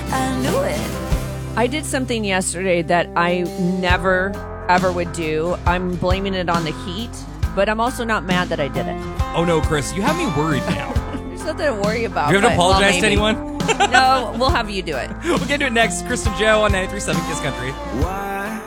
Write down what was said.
I knew it. I did something yesterday that I never, ever would do. I'm blaming it on the heat, but I'm also not mad that I did it. Oh, no, Chris, you have me worried now. There's nothing to worry about. You haven't apologized to maybe. anyone? No, we'll have you do it. We'll get to it next. Chris and Joe on 93.7 Kiss Country. Why